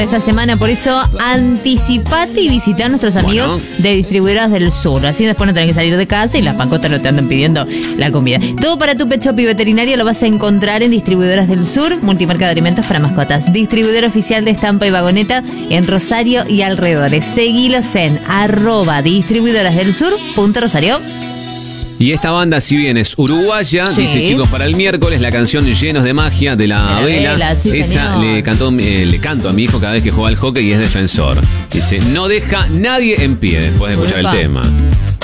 esta semana, por eso anticipate y visita a nuestros amigos de Distribuidoras del Sur. Así después no tenés que salir de casa y las pancotas no te andan pidiendo la comida. Todo para tu pet shop y veterinaria lo vas a encontrar en Distribuidoras del Sur, multimarca de alimentos para mascotas. Distribuidor oficial de estampa y vagoneta en Rosario y alrededores. Seguilos en @distribuidorasdelsur.rosario. Y esta banda, si bien es uruguaya, dice, chicos, para el miércoles la canción Llenos de Magia de la Vela. Sí, esa señor. le canto a mi hijo cada vez que juega al hockey y es defensor. Dice, no deja nadie en pie después de escuchar el tema.